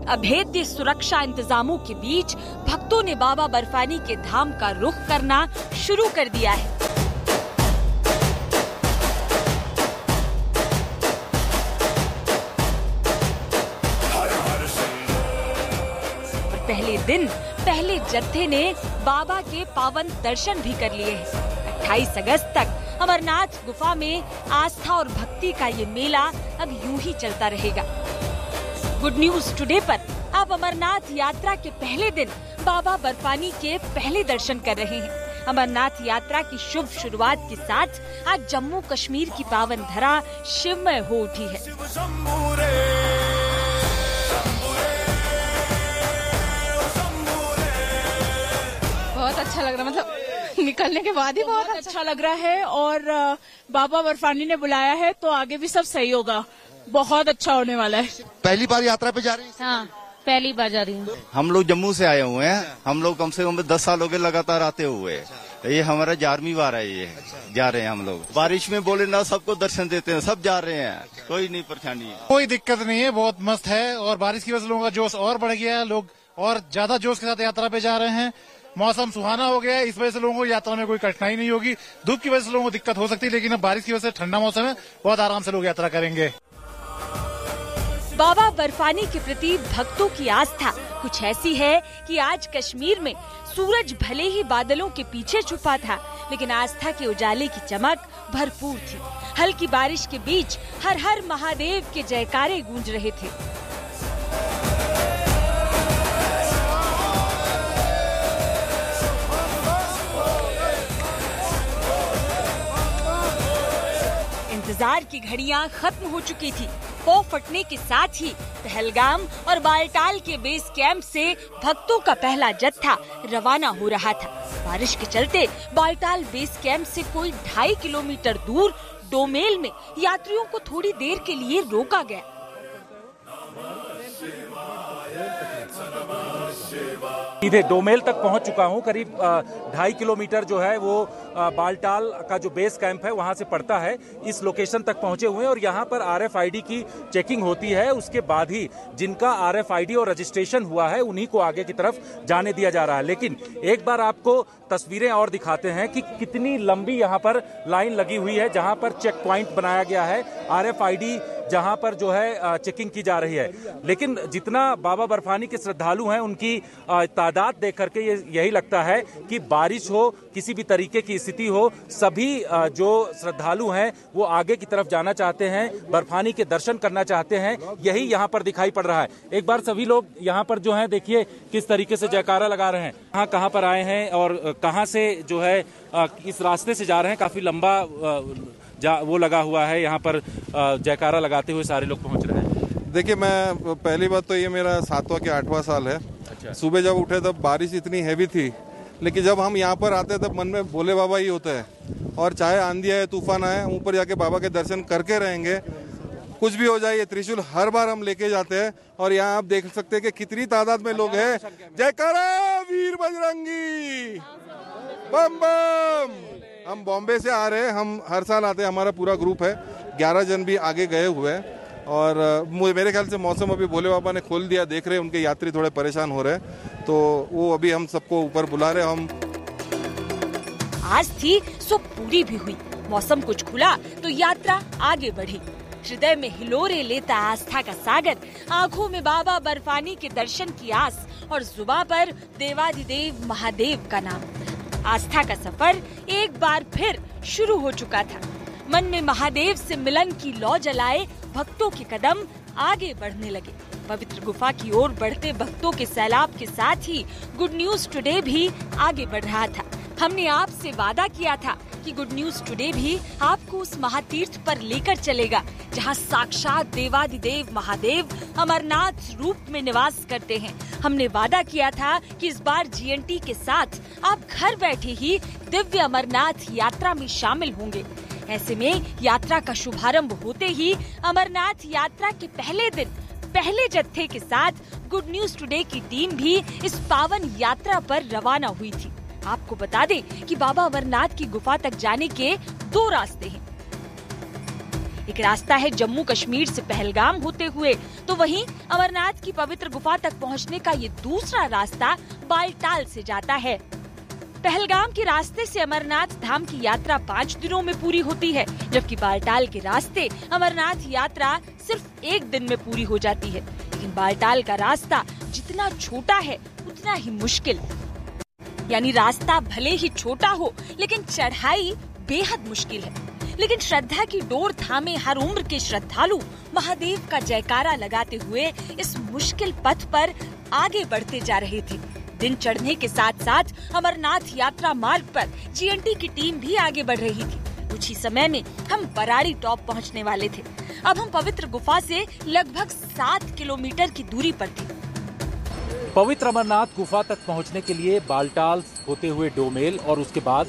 अभेद्य सुरक्षा इंतजामों के बीच भक्तों ने बाबा बर्फानी के धाम का रुख करना शुरू कर दिया है। पहले दिन पहले जत्थे ने बाबा के पावन दर्शन भी कर लिए हैं। 28 अगस्त तक अमरनाथ गुफा में आस्था और भक्ति का ये मेला अब यूं ही चलता रहेगा। गुड न्यूज टुडे पर आप अमरनाथ यात्रा के पहले दिन बाबा बर्फानी के पहले दर्शन कर रहे हैं। अमरनाथ यात्रा की शुभ शुरुआत के साथ आज जम्मू कश्मीर की पावन धरा शिवमय हो उठी है। बहुत अच्छा लग रहा, मतलब निकलने के बाद ही बहुत अच्छा लग रहा है। और बाबा बर्फानी ने बुलाया है तो आगे भी सब सही होगा, बहुत अच्छा होने वाला है। पहली बार यात्रा पे जा रही हैं? हाँ, पहली बार जा रही हूँ। हम लोग जम्मू से आए हुए हैं। हम लोग कम से कम 10 साल हो गए लगातार आते हुए। ये हमारा 11वीं बार है, ये जा रहे हैं हम लोग। बारिश में बोले ना सबको दर्शन देते हैं, सब जा रहे हैं, कोई नहीं परेशानी है, कोई दिक्कत नहीं है, बहुत मस्त है। और बारिश की वजह से लोगों का जोश और बढ़ गया है, लोग और ज्यादा जोश के साथ यात्रा पे जा रहे हैं। मौसम सुहाना हो गया है, इस वजह से लोगों को यात्रा में कोई कठिनाई नहीं होगी। धूप की वजह से लोगों को दिक्कत हो सकती है, लेकिन अब बारिश की वजह से ठंडा मौसम है, बहुत आराम से लोग यात्रा करेंगे। बाबा बर्फानी के प्रति भक्तों की आस्था कुछ ऐसी है कि आज कश्मीर में सूरज भले ही बादलों के पीछे छुपा था, लेकिन आस्था के उजाले की चमक भरपूर थी। हल्की बारिश के बीच हर हर महादेव के जयकारे गूंज रहे थे। इंतजार की घड़ियां खत्म हो चुकी थी। पौ फटने के साथ ही पहलगाम और बालटाल के बेस कैंप से भक्तों का पहला जत्था रवाना हो रहा था। बारिश के चलते बालटाल बेस कैंप से कोई 2.5 किलोमीटर दूर डोमेल में यात्रियों को थोड़ी देर के लिए रोका गया। सीधे डोमेल तक पहुंच चुका हूं। करीब 2.5 किलोमीटर जो है वो बालटाल का जो बेस कैंप है वहां से पड़ता है। इस लोकेशन तक पहुंचे हुए हैं और यहां पर RFID की चेकिंग होती है। उसके बाद ही जिनका RFID और रजिस्ट्रेशन हुआ है उन्हीं को आगे की तरफ जाने दिया जा रहा है। लेकिन एक बार आपको तस्वीरें और दिखाते हैं कि कितनी लंबी यहां पर लाइन लगी हुई है, जहां पर चेक पॉइंट बनाया गया है, RFID जहां पर जो है चेकिंग की जा रही है। लेकिन जितना बाबा बर्फानी के श्रद्धालु हैं उनकी तादाद देख करके यही लगता है कि बारिश हो, किसी भी तरीके की स्थिति हो, सभी जो श्रद्धालु हैं वो आगे की तरफ जाना चाहते हैं, बर्फानी के दर्शन करना चाहते हैं। यही यहाँ पर दिखाई पड़ रहा है। एक बार सभी लोग यहाँ पर जो है देखिए किस तरीके से जयकारा लगा रहे हैं। कहाँ पर आए हैं और कहाँ से जो है इस रास्ते से जा रहे हैं। काफी लंबा वो लगा हुआ है, यहाँ पर जयकारा लगाते हुए सारे लोग पहुंच रहे हैं। देखिए, मैं पहली बात तो ये मेरा 7वां कि 8वां साल है। अच्छा। सुबह जब उठे तब बारिश इतनी हैवी थी, लेकिन जब हम यहाँ पर आते हैं तब मन में भोले बाबा ही होता है। और चाहे आंधी आए तूफान आए, ऊपर जाके बाबा के दर्शन करके रहेंगे। कुछ भी हो जाए, ये त्रिशूल हर बार हम लेके जाते हैं। और यहाँ आप देख सकते हैं कि कितनी तादाद में लोग हैं। जयकारा वीर बजरंगी, बम बम। हम बॉम्बे से आ रहे हैं, हम हर साल आते हैं, हमारा पूरा ग्रुप है। 11 जन भी आगे गए हुए हैं। और मेरे ख्याल से मौसम अभी भोले बाबा ने खोल दिया, देख रहे हैं उनके यात्री थोड़े परेशान हो रहे हैं, तो वो अभी हम सबको ऊपर बुला रहे हैं। हम आज थी सो पूरी भी हुई। मौसम कुछ खुला तो यात्रा आगे बढ़ी। हृदय में हिलोरे लेता आस्था का सागर, आंखों में बाबा बर्फानी के दर्शन की आस और जुबां पर देवाधिदेव महादेव का नाम। आस्था का सफर एक बार फिर शुरू हो चुका था। मन में महादेव से मिलन की लौ जलाए भक्तों के कदम आगे बढ़ने लगे। पवित्र गुफा की ओर बढ़ते भक्तों के सैलाब के साथ ही गुड न्यूज टुडे भी आगे बढ़ रहा था। हमने आपसे वादा किया था कि गुड न्यूज टुडे भी आपको उस महातीर्थ पर लेकर चलेगा जहां साक्षात देवाधिदेव महादेव अमरनाथ रूप में निवास करते हैं। हमने वादा किया था कि इस बार GNT के साथ आप घर बैठे ही दिव्य अमरनाथ यात्रा में शामिल होंगे। ऐसे में यात्रा का शुभारंभ होते ही अमरनाथ यात्रा के पहले दिन पहले जत्थे के साथ गुड न्यूज टुडे की टीम भी इस पावन यात्रा पर रवाना हुई थी। आपको बता दें कि बाबा अमरनाथ की गुफा तक जाने के 2 रास्ते हैं। एक रास्ता है जम्मू कश्मीर से पहलगाम होते हुए, तो वहीं अमरनाथ की पवित्र गुफा तक पहुंचने का ये दूसरा रास्ता बालटाल से जाता है। पहलगाम के रास्ते से अमरनाथ धाम की यात्रा 5 दिनों में पूरी होती है, जबकि बालटाल के रास्ते अमरनाथ यात्रा सिर्फ 1 दिन में पूरी हो जाती है। लेकिन बालटाल का रास्ता जितना छोटा है उतना ही मुश्किल, यानी रास्ता भले ही छोटा हो लेकिन चढ़ाई बेहद मुश्किल है। लेकिन श्रद्धा की डोर थामे हर उम्र के श्रद्धालु महादेव का जयकारा लगाते हुए इस मुश्किल पथ पर आगे बढ़ते जा रहे थे। दिन चढ़ने के साथ साथ अमरनाथ यात्रा मार्ग पर जीएनटी की टीम भी आगे बढ़ रही थी। कुछ ही समय में हम बराड़ी टॉप पहुंचने वाले थे। अब हम पवित्र गुफा से लगभग 7 किलोमीटर की दूरी पर थे। पवित्र अमरनाथ गुफा तक पहुंचने के लिए बालटाल होते हुए डोमेल और उसके बाद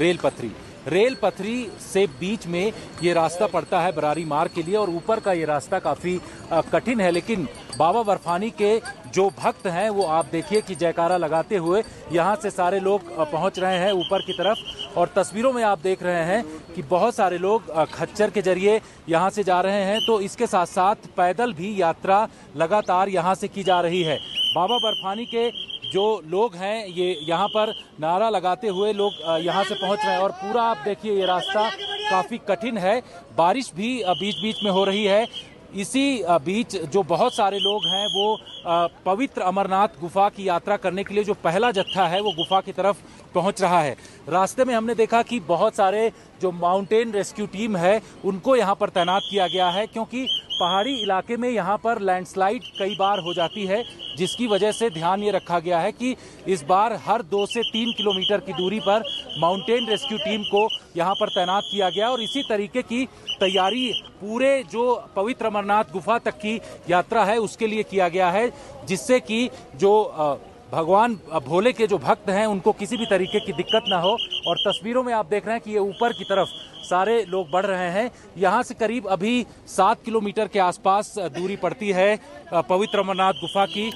रेल पथरी से बीच में ये रास्ता पड़ता है बरारी मार्ग के लिए, और ऊपर का ये रास्ता काफी कठिन है। लेकिन बाबा बर्फानी के जो भक्त हैं वो आप देखिए कि जयकारा लगाते हुए यहाँ से सारे लोग पहुँच रहे हैं ऊपर की तरफ। और तस्वीरों में आप देख रहे हैं कि बहुत सारे लोग खच्चर के जरिए यहाँ से जा रहे हैं, तो इसके साथ साथ पैदल भी यात्रा लगातार यहाँ से की जा रही है। बाबा बर्फानी के जो लोग हैं ये यहाँ पर नारा लगाते हुए लोग यहाँ से पहुँच रहे हैं। और पूरा आप देखिए ये रास्ता काफ़ी कठिन है, बारिश भी बीच बीच में हो रही है। इसी बीच जो बहुत सारे लोग हैं वो पवित्र अमरनाथ गुफा की यात्रा करने के लिए जो पहला जत्था है वो गुफा की तरफ पहुंच रहा है। रास्ते में हमने देखा कि बहुत सारे जो माउंटेन रेस्क्यू टीम है उनको यहाँ पर तैनात किया गया है, क्योंकि पहाड़ी इलाके में यहाँ पर लैंडस्लाइड कई बार हो जाती है, जिसकी वजह से ध्यान ये रखा गया है कि इस बार हर 2 से 3 किलोमीटर की दूरी पर माउंटेन रेस्क्यू टीम को यहाँ पर तैनात किया गया। और इसी तरीके की तैयारी पूरे जो पवित्र अमरनाथ गुफा तक की यात्रा है उसके लिए किया गया है, जिससे कि जो भगवान भोले के जो भक्त हैं उनको किसी भी तरीके की दिक्कत ना हो। और तस्वीरों में आप देख रहे हैं कि ये ऊपर की तरफ सारे लोग बढ़ रहे हैं। यहाँ से करीब अभी 7 किलोमीटर के आसपास दूरी पड़ती है पवित्र अमरनाथ गुफा की।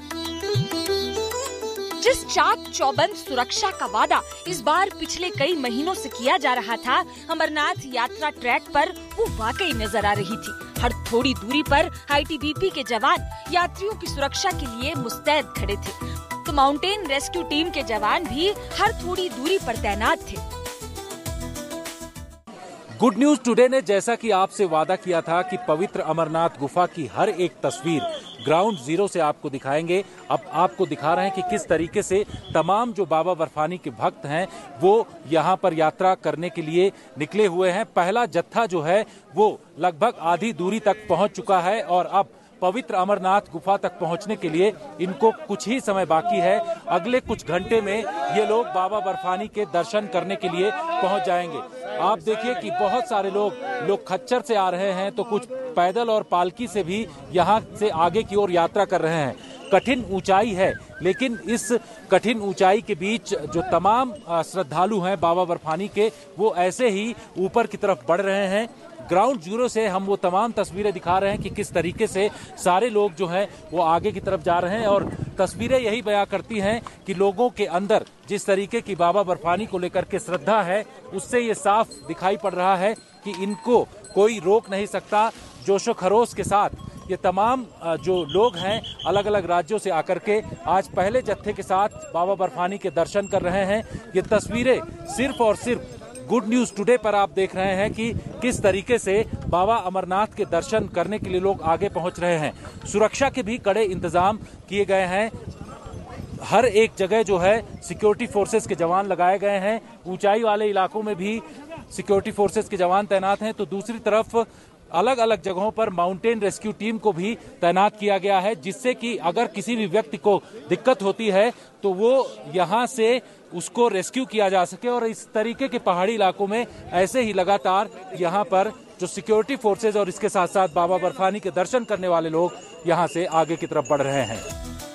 जिस चाक चौबंद सुरक्षा का वादा इस बार पिछले कई महीनों से किया जा रहा था, अमरनाथ यात्रा ट्रैक पर वो वाकई नजर आ रही थी। हर थोड़ी दूरी पर आईटीबीपी के जवान यात्रियों की सुरक्षा के लिए मुस्तैद खड़े थे, तो माउंटेन रेस्क्यू टीम के जवान भी हर थोड़ी दूरी पर तैनात थे। गुड न्यूज टुडे ने जैसा कि आपसे वादा किया था कि पवित्र अमरनाथ गुफा की हर एक तस्वीर ग्राउंड जीरो से आपको दिखाएंगे। अब आपको दिखा रहे हैं कि किस तरीके से तमाम जो बाबा बर्फानी के भक्त हैं वो यहाँ पर यात्रा करने के लिए निकले हुए हैं। पहला जत्था जो है वो लगभग आधी दूरी तक पहुँच चुका है और अब पवित्र अमरनाथ गुफा तक पहुंचने के लिए इनको कुछ ही समय बाकी है। अगले कुछ घंटे में ये लोग बाबा बर्फानी के दर्शन करने के लिए पहुंच जाएंगे। आप देखिए कि बहुत सारे लोग खच्चर से आ रहे हैं, तो कुछ पैदल और पालकी से भी यहाँ से आगे की ओर यात्रा कर रहे हैं। कठिन ऊंचाई है, लेकिन इस कठिन ऊंचाई के बीच जो तमाम श्रद्धालु हैं बाबा बर्फानी के, वो ऐसे ही ऊपर की तरफ बढ़ रहे हैं। ग्राउंड जीरो से हम वो तमाम तस्वीरें दिखा रहे हैं कि किस तरीके से सारे लोग जो हैं वो आगे की तरफ जा रहे हैं। और तस्वीरें यही बयां करती हैं कि लोगों के अंदर जिस तरीके की बाबा बर्फानी को लेकर के श्रद्धा है, उससे ये साफ दिखाई पड़ रहा है कि इनको कोई रोक नहीं सकता। जोशो खरोश के साथ ये तमाम जो लोग हैं अलग अलग राज्यों से आकर के आज पहले जत्थे के साथ बाबा बर्फानी के दर्शन कर रहे हैं। ये तस्वीरें सिर्फ और सिर्फ गुड न्यूज टुडे पर आप देख रहे हैं कि किस तरीके से बाबा अमरनाथ के दर्शन करने के लिए लोग आगे पहुंच रहे हैं। सुरक्षा के भी कड़े इंतजाम किए गए हैं। हर एक जगह जो है सिक्योरिटी फोर्सेस के जवान लगाए गए हैं। ऊंचाई वाले इलाकों में भी सिक्योरिटी फोर्सेस के जवान तैनात हैं, तो दूसरी तरफ अलग अलग जगहों पर माउंटेन रेस्क्यू टीम को भी तैनात किया गया है, जिससे कि अगर किसी भी व्यक्ति को दिक्कत होती है तो वो यहाँ से उसको रेस्क्यू किया जा सके। और इस तरीके के पहाड़ी इलाकों में ऐसे ही लगातार यहाँ पर जो सिक्योरिटी फोर्सेज और इसके साथ साथ बाबा बर्फानी के दर्शन करने वाले लोग यहाँ से आगे की तरफ बढ़ रहे हैं।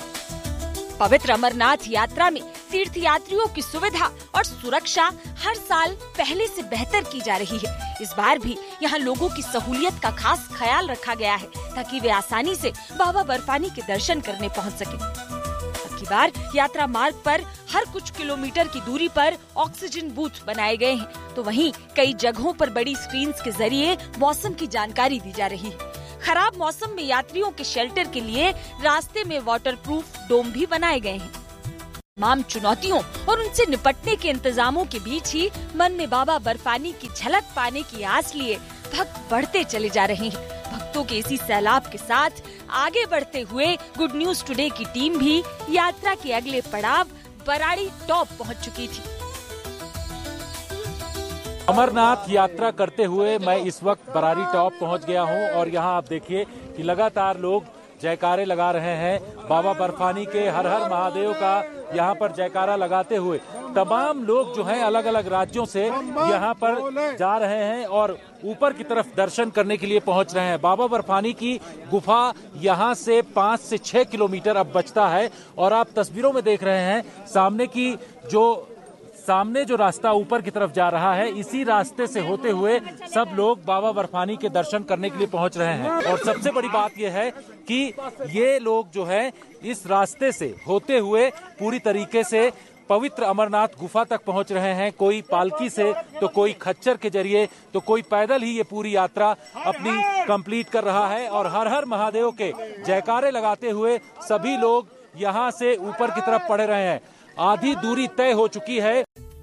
पवित्र अमरनाथ यात्रा में तीर्थयात्रियों की सुविधा और सुरक्षा हर साल पहले से बेहतर की जा रही है। इस बार भी यहाँ लोगों की सहूलियत का खास ख्याल रखा गया है, ताकि वे आसानी से बाबा बर्फानी के दर्शन करने पहुँच सके। की बार यात्रा मार्ग पर हर कुछ किलोमीटर की दूरी पर ऑक्सीजन बूथ बनाए गए हैं, तो वहीं कई जगहों पर बड़ी स्क्रीन्स के जरिए मौसम की जानकारी दी जा रही है। खराब मौसम में यात्रियों के शेल्टर के लिए रास्ते में वाटरप्रूफ डोम भी बनाए गए हैं। तमाम चुनौतियों और उनसे निपटने के इंतजामों के बीच ही मन में बाबा बर्फानी की झलक पाने की आस लिए भक्त बढ़ते चले जा रहे हैं। भक्तों के इसी सैलाब के साथ आगे बढ़ते हुए गुड न्यूज टुडे की टीम भी यात्रा के अगले पड़ाव बराड़ी टॉप पहुंच चुकी थी। अमरनाथ यात्रा करते हुए मैं इस वक्त बराड़ी टॉप पहुंच गया हूं और यहां आप देखिए कि लगातार लोग जयकारे लगा रहे हैं। बाबा बर्फानी के हर हर महादेव का यहां पर जयकारा लगाते हुए तमाम लोग जो हैं अलग अलग राज्यों से यहां पर जा रहे हैं और ऊपर की तरफ दर्शन करने के लिए पहुंच रहे हैं। बाबा बर्फानी की गुफा यहां से 5 से 6 किलोमीटर अब बचता है और आप तस्वीरों में देख रहे हैं सामने जो रास्ता ऊपर की तरफ जा रहा है, इसी रास्ते से होते हुए सब लोग बाबा बर्फानी के दर्शन करने के लिए पहुंच रहे हैं। और सबसे बड़ी बात यह है कि ये लोग जो है इस रास्ते से होते हुए पूरी तरीके से पवित्र अमरनाथ गुफा तक पहुंच रहे हैं। कोई पालकी से तो कोई खच्चर के जरिए तो कोई पैदल ही ये पूरी यात्रा अपनी कंप्लीट कर रहा है और हर हर महादेव के जयकारे लगाते हुए सभी लोग यहाँ से ऊपर की तरफ बढ़ रहे हैं। आधी दूरी तय हो चुकी है।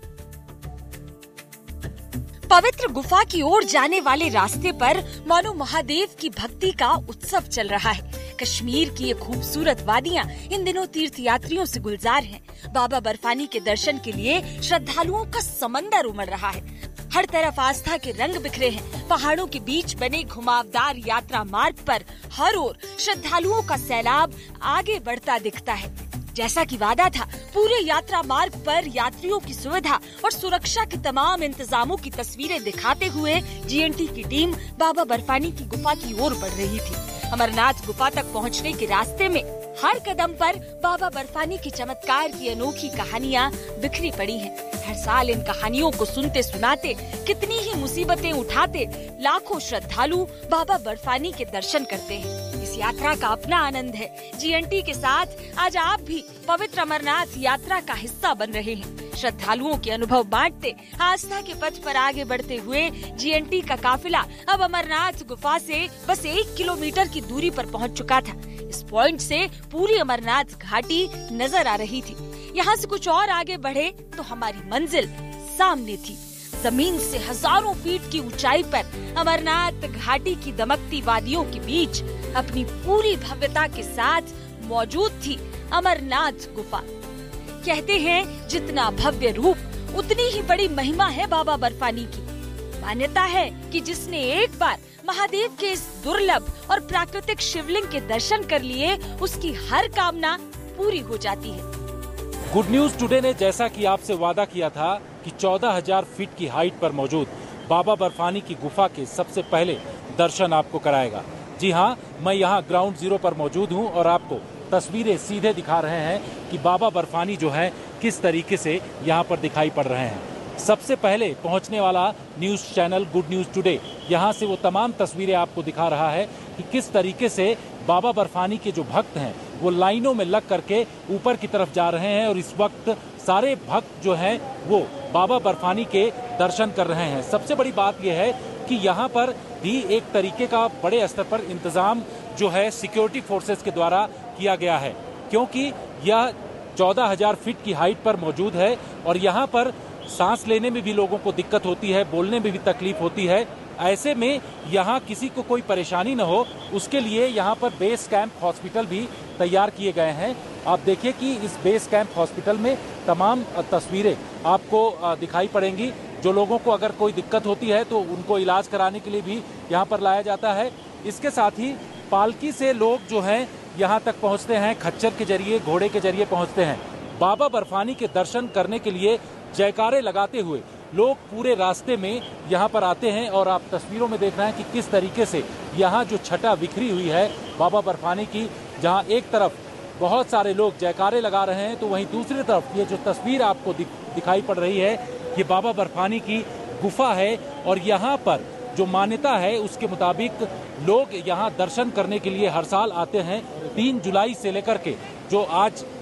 पवित्र गुफा की ओर जाने वाले रास्ते पर मानो महादेव की भक्ति का उत्सव चल रहा है। कश्मीर की ये खूबसूरत वादियां इन दिनों तीर्थ यात्रियों से गुलजार हैं। बाबा बर्फानी के दर्शन के लिए श्रद्धालुओं का समंदर उमड़ रहा है। हर तरफ आस्था के रंग बिखरे हैं। पहाड़ों के बीच बने घुमावदार यात्रा मार्ग पर हर ओर श्रद्धालुओं का सैलाब आगे बढ़ता दिखता है। जैसा कि वादा था, पूरे यात्रा मार्ग पर यात्रियों की सुविधा और सुरक्षा के तमाम इंतजामों की तस्वीरें दिखाते हुए जीएनटी की टीम बाबा बर्फानी की गुफा की ओर बढ़ रही थी। अमरनाथ गुफा तक पहुंचने के रास्ते में हर कदम पर बाबा बर्फानी के चमत्कार की अनोखी कहानियां बिखरी पड़ी हैं। हर साल इन कहानियों को सुनते सुनाते कितनी ही मुसीबतें उठाते लाखों श्रद्धालु बाबा बर्फानी के दर्शन करते हैं। इस यात्रा का अपना आनंद है। जीएनटी के साथ आज आप भी पवित्र अमरनाथ यात्रा का हिस्सा बन रहे हैं। श्रद्धालुओं के अनुभव बांटते आस्था के पथ पर आगे बढ़ते हुए जीएनटी का काफिला अब अमरनाथ गुफा से बस 1 किलोमीटर की दूरी पर पहुंच चुका था। इस पॉइंट से पूरी अमरनाथ घाटी नजर आ रही थी। यहाँ से कुछ और आगे बढ़े तो हमारी मंजिल सामने थी। जमीन से हजारों फीट की ऊंचाई पर अमरनाथ घाटी की दमकती वादियों के बीच अपनी पूरी भव्यता के साथ मौजूद थी अमरनाथ गुफा। कहते हैं जितना भव्य रूप उतनी ही बड़ी महिमा है बाबा बर्फानी की। मान्यता है कि जिसने एक बार महादेव के इस दुर्लभ और प्राकृतिक शिवलिंग के दर्शन कर लिए, उसकी हर कामना पूरी हो जाती है। गुड न्यूज टुडे ने जैसा कि आपसे वादा किया था कि 14,000 फीट की हाइट पर मौजूद बाबा बर्फानी की गुफा के सबसे पहले दर्शन आपको कराएगा। जी हाँ, मैं यहाँ ग्राउंड जीरो पर मौजूद हूँ और आपको तस्वीरें सीधे दिखा रहे हैं कि बाबा बर्फानी जो है किस तरीके से यहाँ पर दिखाई पड़ रहे हैं। सबसे पहले पहुंचने वाला news channel good news today यहाँ से वो तमाम तस्वीरें आपको दिखा रहा है कि किस तरीके से बाबा बर्फानी के जो भक्त हैं वो लाइनों में लग करके ऊपर की तरफ जा रहे हैं और इस वक्त सारे भक्त जो हैं वो बाबा बर्फानी के दर्शन कर रहे हैं। सबसे बड़ी बात यह है कि यहाँ पर भी एक तरीके का बड़े स्तर पर इंतजाम जो है सिक्योरिटी फोर्सेस के द्वारा किया गया है, क्योंकि यह 14,000 फीट की हाइट पर मौजूद है और यहाँ पर सांस लेने में भी लोगों को दिक्कत होती है, बोलने में भी तकलीफ होती है। ऐसे में यहाँ किसी को कोई परेशानी न हो, उसके लिए यहाँ पर बेस कैंप हॉस्पिटल भी तैयार किए गए हैं। आप देखिए कि इस बेस कैंप हॉस्पिटल में तमाम तस्वीरें आपको दिखाई पड़ेंगी। जो लोगों को अगर कोई दिक्कत होती है तो उनको इलाज कराने के लिए भी यहाँ पर लाया जाता है। इसके साथ ही पालकी से लोग जो हैं यहाँ तक पहुँचते हैं, खच्चर के जरिए, घोड़े के जरिए पहुँचते हैं। बाबा बर्फानी के दर्शन करने के लिए जयकारे लगाते हुए लोग पूरे रास्ते में यहाँ पर आते हैं और आप तस्वीरों में देख रहे हैं कि किस तरीके से यहाँ जो छटा बिखरी हुई है बाबा बर्फानी की, जहाँ एक तरफ बहुत सारे लोग जयकारे लगा रहे हैं तो वहीं दूसरी तरफ ये जो तस्वीर आपको दिखाई पड़ रही है ये बाबा बर्फानी की गुफा है। और यहाँ पर जो मान्यता है उसके मुताबिक लोग यहाँ दर्शन करने के लिए हर साल आते हैं। 3 जुलाई से लेकर के जो आज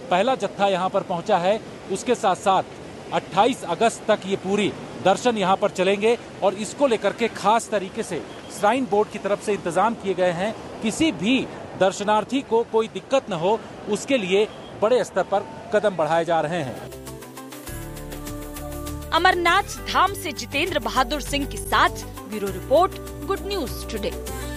पहला जत्था यहाँ पर पहुँचा है, उसके साथ साथ 28 अगस्त तक ये पूरी दर्शन यहाँ पर चलेंगे और इसको लेकर के खास तरीके से श्राइन बोर्ड की तरफ से इंतजाम किए गए हैं। किसी भी दर्शनार्थी को कोई दिक्कत न हो, उसके लिए बड़े स्तर पर कदम बढ़ाए जा रहे हैं। अमरनाथ धाम से जितेंद्र बहादुर सिंह के साथ bureau report, good news today.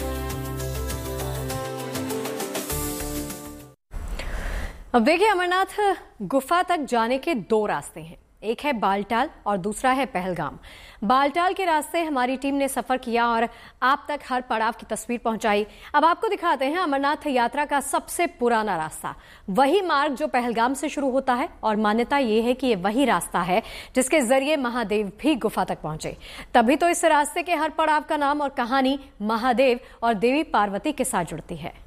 अब देखिए, अमरनाथ गुफा तक जाने के 2 रास्ते हैं, एक है बालटाल और दूसरा है पहलगाम। बालटाल के रास्ते हमारी टीम ने सफर किया और आप तक हर पड़ाव की तस्वीर पहुंचाई। अब आपको दिखाते हैं अमरनाथ यात्रा का सबसे पुराना रास्ता, वही मार्ग जो पहलगाम से शुरू होता है और मान्यता ये है कि ये वही रास्ता है जिसके जरिए महादेव भी गुफा तक पहुंचे। तभी तो इस रास्ते के हर पड़ाव का नाम और कहानी महादेव और देवी पार्वती के साथ जुड़ती है।